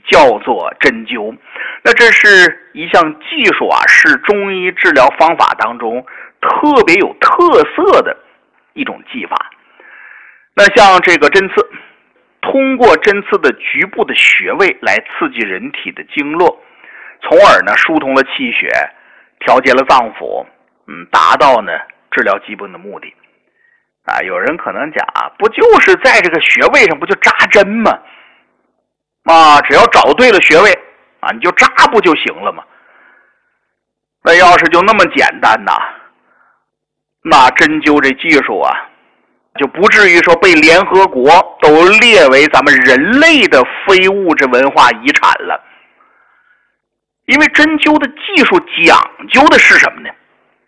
叫做针灸。那这是一项技术啊，是中医治疗方法当中特别有特色的一种技法。那像这个针刺，通过针刺的局部的穴位来刺激人体的经络，从而呢疏通了气血，调节了脏腑，达到呢治疗疾病的目的。有人可能讲不就是在这个穴位上不就扎针吗？只要找对了穴位你就扎不就行了吗？那要是就那么简单那针灸这技术就不至于说被联合国都列为咱们人类的非物质文化遗产了。因为针灸的技术讲究的是什么呢？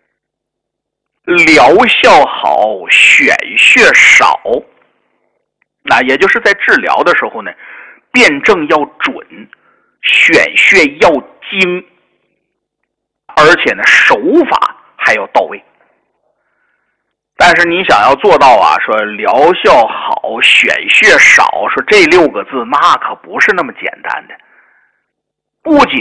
疗效好，选穴少。那也就是在治疗的时候呢，辨证要准，选穴要精，而且呢手法还要到位。但是你想要做到说疗效好，选穴少，说这6个字那可不是那么简单的。不仅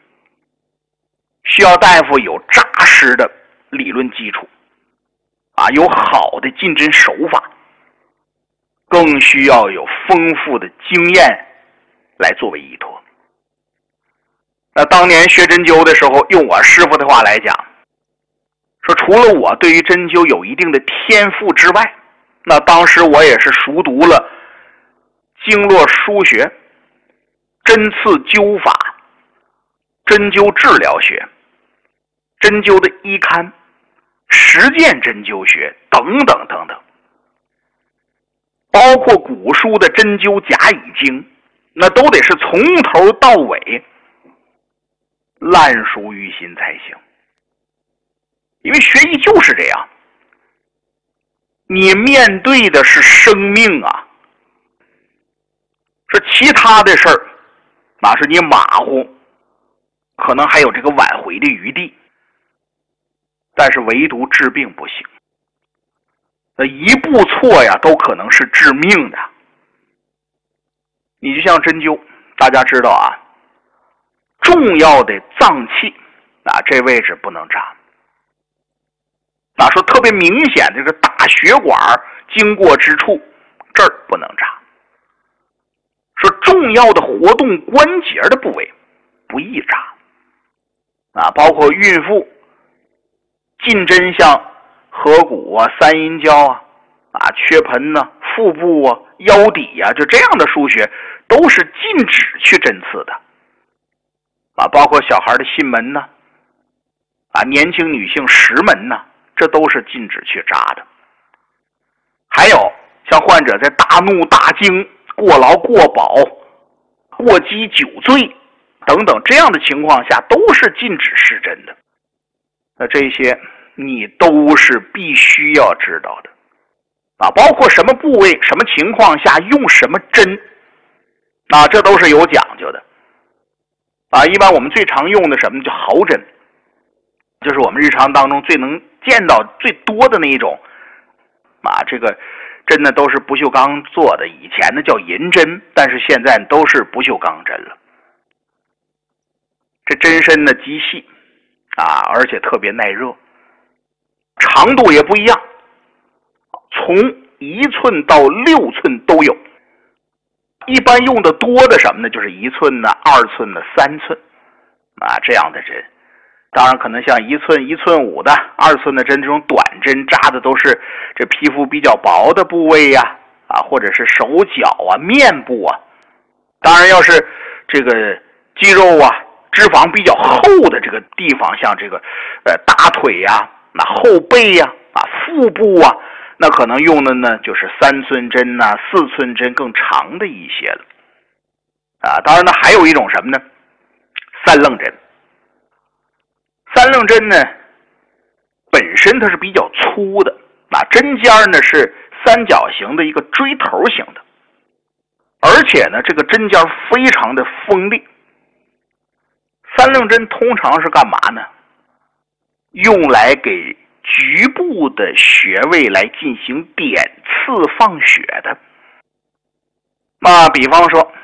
需要大夫有扎实的理论基础有好的进针手法，更需要有丰富的经验来作为依托。那当年学针灸的时候，用我师傅的话来讲，说除了我对于针灸有一定的天赋之外，那当时我也是熟读了经络腧穴、针刺灸法、针灸治疗学、针灸的医刊、实践针灸学等等等等，包括古书的针灸甲乙经，那都得是从头到尾烂熟于心才行。因为学艺就是这样，你面对的是生命是其他的事儿是你马虎，可能还有这个挽回的余地，但是唯独治病不行。一步错都可能是致命的。你就像针灸，大家知道重要的脏器这位置不能扎。说特别明显的这个大血管经过之处，这儿不能扎。说重要的活动关节的部位不宜扎包括孕妇进针，像合谷三阴交缺盆腹部腰底就这样的腧穴都是禁止去针刺的包括小孩的心门年轻女性石门这都是禁止去扎的。还有像患者在大怒大惊、过劳过饱、过激酒醉等等这样的情况下，都是禁止施针的。那这些你都是必须要知道的包括什么部位、什么情况下用什么针这都是有讲究的一般我们最常用的什么叫毫针，就是我们日常当中最能见到最多的那一种这个针呢都是不锈钢做的，以前呢叫银针，但是现在都是不锈钢针了。这针身呢极细而且特别耐热，长度也不一样，从1寸到6寸都有。一般用的多的什么呢？就是1寸的、2寸的、3寸这样的针。当然可能像1寸、1寸5的、2寸的针，这种短针扎的都是这皮肤比较薄的部位或者是手脚面部当然要是这个肌肉脂肪比较厚的这个地方，像这个大腿后背腹部那可能用的呢就是3寸针4寸针更长的一些了当然呢还有一种什么呢？三棱针。三棱针呢本身它是比较粗的针尖呢是三角形的一个锥头形的，而且呢这个针尖非常的锋利。三棱针通常是干嘛呢？用来给局部的穴位来进行点刺放血的。比方说